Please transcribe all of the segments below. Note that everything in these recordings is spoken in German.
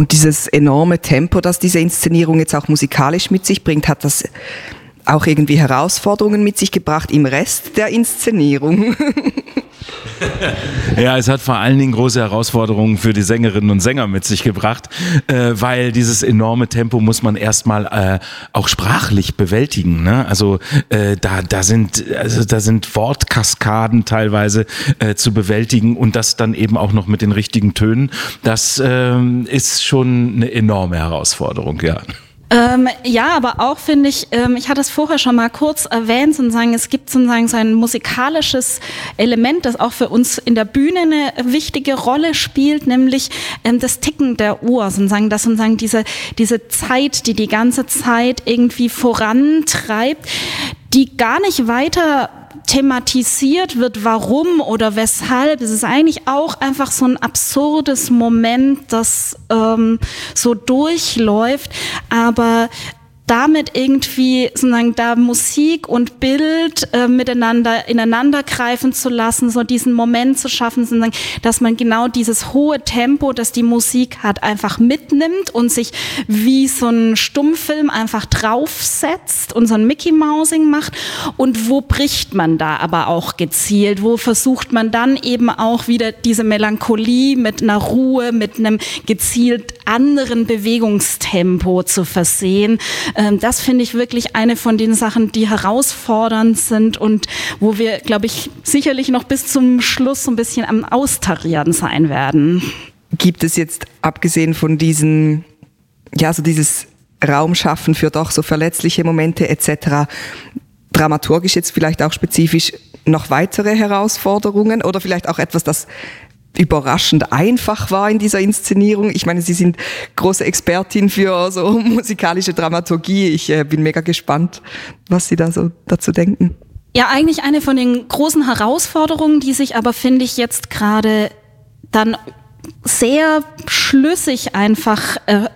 Und dieses enorme Tempo, das diese Inszenierung jetzt auch musikalisch mit sich bringt, hat das auch irgendwie Herausforderungen mit sich gebracht im Rest der Inszenierung? Ja, es hat vor allen Dingen große Herausforderungen für die Sängerinnen und Sänger mit sich gebracht, weil dieses enorme Tempo muss man erstmal auch sprachlich bewältigen. Ne? Also da sind Wortkaskaden teilweise zu bewältigen und das dann eben auch noch mit den richtigen Tönen. Das ist schon eine enorme Herausforderung, ja. Ja, aber auch finde ich, ich hatte es vorher schon mal kurz erwähnt, sozusagen, es gibt sozusagen so ein musikalisches Element, das auch für uns in der Bühne eine wichtige Rolle spielt, nämlich das Ticken der Uhr, sozusagen, dass sozusagen diese Zeit, die ganze Zeit irgendwie vorantreibt, die gar nicht weiter thematisiert wird, warum oder weshalb. Es ist eigentlich auch einfach so ein absurdes Moment, das so durchläuft, aber damit irgendwie sozusagen da Musik und Bild miteinander ineinander greifen zu lassen, so diesen Moment zu schaffen, sozusagen, dass man genau dieses hohe Tempo, das die Musik hat, einfach mitnimmt und sich wie so ein Stummfilm einfach draufsetzt und so ein Mickey-Mousing macht. Und wo bricht man da aber auch gezielt? Wo versucht man dann eben auch wieder diese Melancholie mit einer Ruhe, mit einem gezielt anderen Bewegungstempo zu versehen? Das finde ich wirklich eine von den Sachen, die herausfordernd sind und wo wir, glaube ich, sicherlich noch bis zum Schluss so ein bisschen am Austarieren sein werden. Gibt es jetzt, abgesehen von diesen, ja, so dieses Raumschaffen für doch so verletzliche Momente etc., dramaturgisch jetzt vielleicht auch spezifisch noch weitere Herausforderungen oder vielleicht auch etwas, das überraschend einfach war in dieser Inszenierung? Ich meine, Sie sind große Expertin für so musikalische Dramaturgie. Ich bin mega gespannt, was Sie da so dazu denken. Ja, eigentlich eine von den großen Herausforderungen, die sich aber, finde ich, jetzt gerade dann sehr schlüssig einfach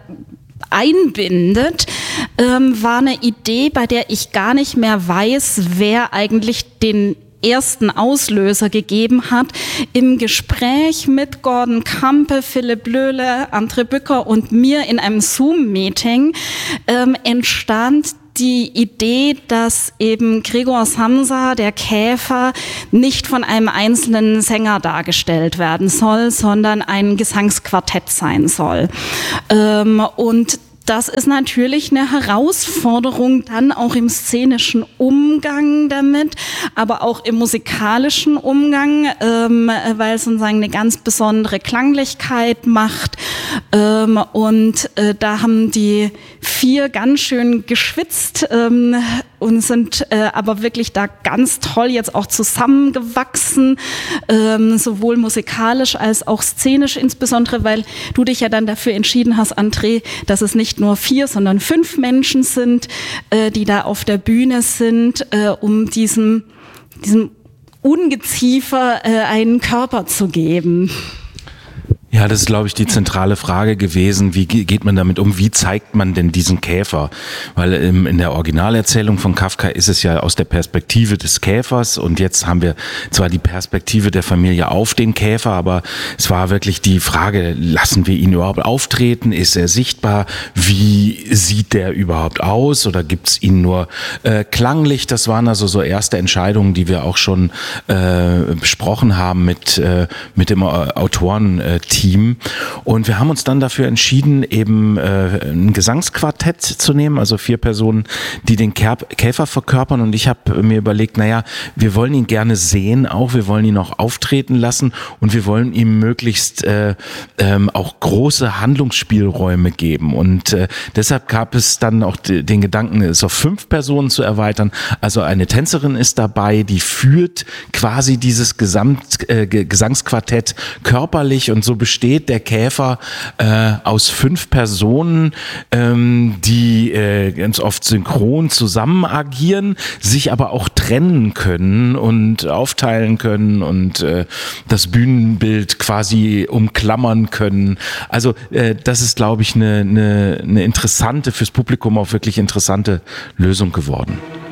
einbindet, war eine Idee, bei der ich gar nicht mehr weiß, wer eigentlich den ersten Auslöser gegeben hat. Im Gespräch mit Gordon Kampe, Philipp Löhle, André Bücker und mir in einem Zoom-Meeting entstand die Idee, dass eben Gregor Samsa, der Käfer, nicht von einem einzelnen Sänger dargestellt werden soll, sondern ein Gesangsquartett sein soll. Und das ist natürlich eine Herausforderung dann auch im szenischen Umgang damit, aber auch im musikalischen Umgang, weil es sozusagen eine ganz besondere Klanglichkeit macht. Und da haben die 4 ganz schön geschwitzt und sind aber wirklich da ganz toll jetzt auch zusammengewachsen, sowohl musikalisch als auch szenisch, insbesondere weil du dich ja dann dafür entschieden hast, André, dass es nicht nur 4, sondern 5 Menschen sind, die da auf der Bühne sind, um diesem Ungeziefer einen Körper zu geben. Ja, das ist, glaube ich, die zentrale Frage gewesen. Wie geht man damit um? Wie zeigt man denn diesen Käfer? Weil in der Originalerzählung von Kafka ist es ja aus der Perspektive des Käfers und jetzt haben wir zwar die Perspektive der Familie auf den Käfer, aber es war wirklich die Frage, lassen wir ihn überhaupt auftreten? Ist er sichtbar? Wie sieht der überhaupt aus? Oder gibt's ihn nur klanglich? Das waren also so erste Entscheidungen, die wir auch schon besprochen haben mit dem Autorenteam. Und wir haben uns dann dafür entschieden, eben ein Gesangsquartett zu nehmen, also 4 Personen, die den Käfer verkörpern. Und ich habe mir überlegt, naja, wir wollen ihn gerne sehen auch, wir wollen ihn auch auftreten lassen und wir wollen ihm möglichst auch große Handlungsspielräume geben. Und deshalb gab es dann auch den Gedanken, es auf 5 Personen zu erweitern. Also eine Tänzerin ist dabei, die führt quasi dieses Gesangsquartett körperlich und so besteht der Käfer aus 5 Personen, die ganz oft synchron zusammen agieren, sich aber auch trennen können und aufteilen können und das Bühnenbild quasi umklammern können. Also das ist, glaube ich, eine interessante, fürs Publikum auch wirklich interessante Lösung geworden.